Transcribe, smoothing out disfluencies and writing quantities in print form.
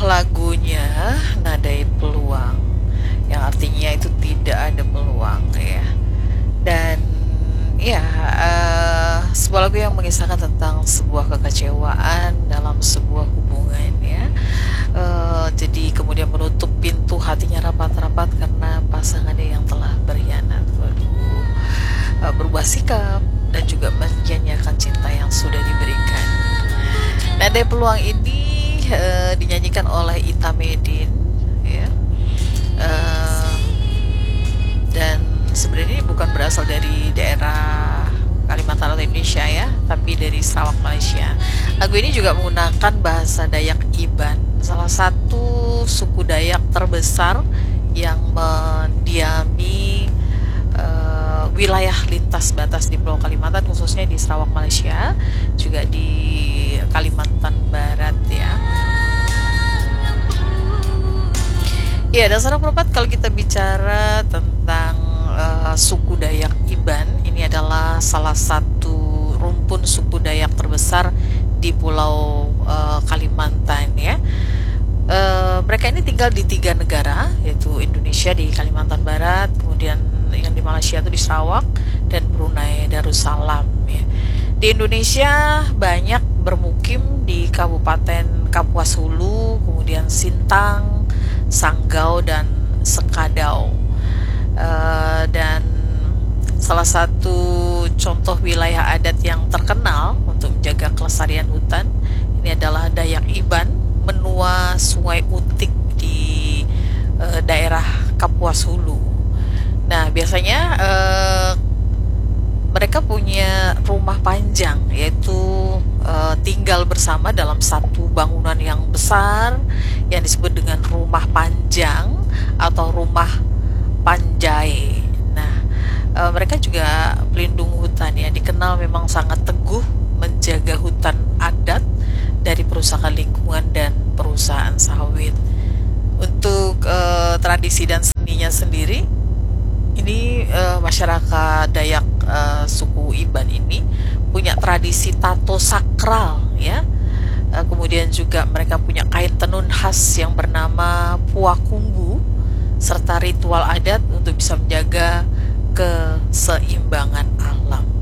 lagunya Nadai Peluang, yang artinya itu tidak ada peluang ya. Dan ya, sebuah lagu yang mengisahkan tentang sebuah kekecewaan dalam sebuah hubungan ya. Jadi kemudian menutup pintu hatinya rapat-rapat karena pasangannya yang telah berkhianat. Waduh, berubah sikap dan juga menyanyiakan cinta yang sudah diberikan. Nadai Peluang ini dinyanyikan oleh Ita Medin ya. Eh, dan sebenarnya ini bukan berasal dari daerah Kalimantan atau Indonesia ya, tapi dari Sarawak, Malaysia. Lagu ini juga menggunakan bahasa Dayak Iban, salah satu suku Dayak terbesar yang mendiami wilayah lintas batas di Pulau Kalimantan, khususnya di Sarawak, Malaysia, juga di Kalimantan Barat ya. Ya, dan saudara pendapat, kalau kita bicara tentang suku Dayak Iban, ini adalah salah satu rumpun suku Dayak terbesar di Pulau Kalimantan ya. Mereka ini tinggal di 3 negara, yaitu Indonesia di Kalimantan Barat, kemudian yang di Malaysia itu di Sarawak, dan Brunei Darussalam ya. Di Indonesia banyak bermukim di Kabupaten Kapuas Hulu, kemudian Sintang, Sanggau, dan Sekadau. Dan salah satu contoh wilayah adat yang terkenal untuk menjaga kelestarian hutan ini adalah Dayak Iban menua Sungai Utik di daerah Kapuas Hulu. Nah, biasanya mereka punya rumah panjang, yaitu tinggal bersama dalam satu bangunan yang besar yang disebut dengan rumah panjang atau rumah panjai. Nah, mereka juga pelindung hutan ya, dikenal memang sangat teguh menjaga hutan adat dari perusakan lingkungan dan perusahaan sawit. Untuk tradisi dan seninya sendiri, ini masyarakat Dayak suku Iban ini punya tradisi tato sakral ya. Kemudian juga mereka punya kain tenun khas yang bernama puakumbu, serta ritual adat untuk bisa menjaga keseimbangan alam.